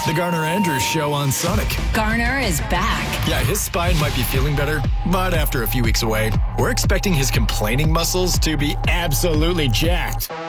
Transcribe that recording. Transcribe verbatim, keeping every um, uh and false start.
The Garner Andrews Show on Sonic. Garner is back. Yeah, his spine might be feeling better, but after a few weeks away, we're expecting his complaining muscles to be absolutely jacked.